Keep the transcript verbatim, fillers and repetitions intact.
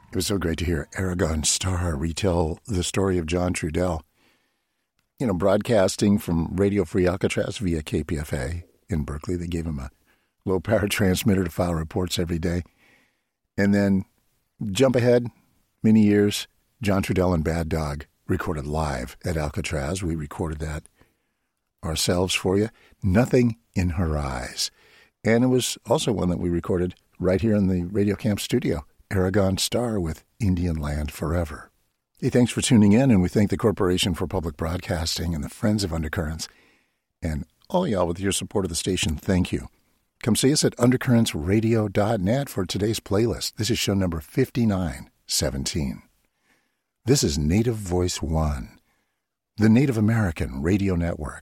It was so great to hear Aragon Star retell the story of John Trudell. You know, broadcasting from Radio Free Alcatraz via K P F A in Berkeley. They gave him a low-power transmitter to file reports every day. And then jump ahead many years, John Trudell and Bad Dog recorded live at Alcatraz. We recorded that ourselves for you. Nothing in Her Eyes. And it was also one that we recorded right here in the Radio Camp studio, Aragon Star with Indian Land Forever. Hey, thanks for tuning in, and we thank the Corporation for Public Broadcasting and the Friends of Undercurrents. And all y'all with your support of the station, thank you. Come see us at undercurrents radio dot net for today's playlist. This is show number fifty-nine seventeen. This is Native Voice One, the Native American Radio Network.